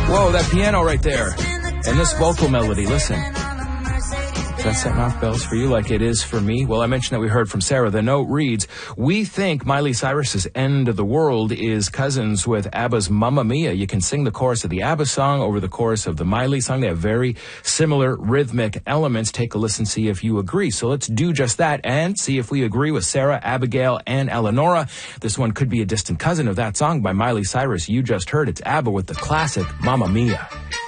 Whoa, that piano right there. And this vocal melody, listen. Does that set off bells for you like it is for me? Well, I mentioned that we heard from Sarah. The note reads, we think Miley Cyrus's End of the World is cousins with ABBA's Mamma Mia. You can sing the chorus of the ABBA song over the chorus of the Miley song. They have very similar rhythmic elements. Take a listen, see if you agree. So let's do just that and see if we agree with Sarah, Abigail, and Eleonora. This one could be a distant cousin of that song by Miley Cyrus. You just heard it's ABBA with the classic Mamma Mia.